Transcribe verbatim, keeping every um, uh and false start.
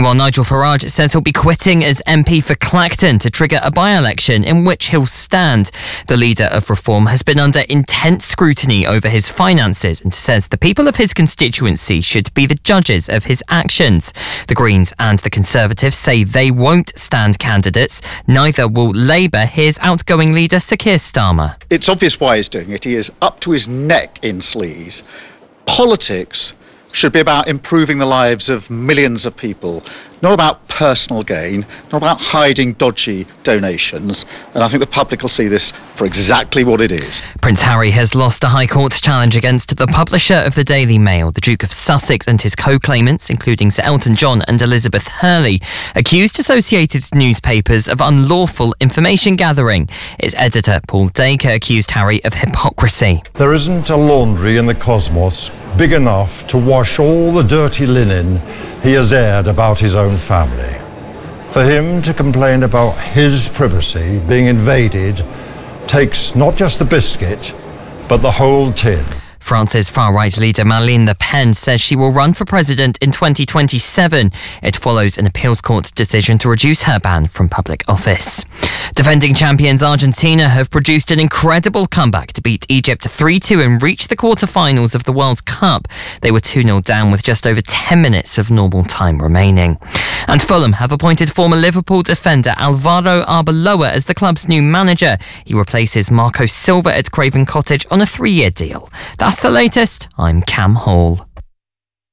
Meanwhile, Nigel Farage says he'll be quitting as M P for Clacton to trigger a by-election in which he'll stand. The leader of Reform has been under intense scrutiny over his finances and says the people of his constituency should be the judges of his actions. The Greens and the Conservatives say they won't stand candidates. Neither will Labour. Here's outgoing leader Sir Keir Starmer. It's obvious why he's doing it. He is up to his neck in sleaze. Politics should be about improving the lives of millions of people, not about personal gain, not about hiding dodgy donations. And I think the public will see this for exactly what it is. Prince Harry has lost a High Court challenge against the publisher of the Daily Mail. The Duke of Sussex and his co-claimants, including Sir Elton John and Elizabeth Hurley, accused associated newspapers of unlawful information gathering. Its editor, Paul Dacre, accused Harry of hypocrisy. There isn't a laundry in the cosmos big enough to wash all the dirty linen he has aired about his own family. For him to complain about his privacy being invaded takes not just the biscuit, but the whole tin. France's far-right leader Marine Le Pen says she will run for president in twenty twenty-seven. It follows an appeals court decision to reduce her ban from public office. Defending champions Argentina have produced an incredible comeback to beat Egypt three two and reach the quarter-finals of the World Cup. They were two nil down with just over ten minutes of normal time remaining. And Fulham have appointed former Liverpool defender Alvaro Arbeloa as the club's new manager. He replaces Marco Silva at Craven Cottage on a three-year deal. That's the latest. I'm Cam Hall.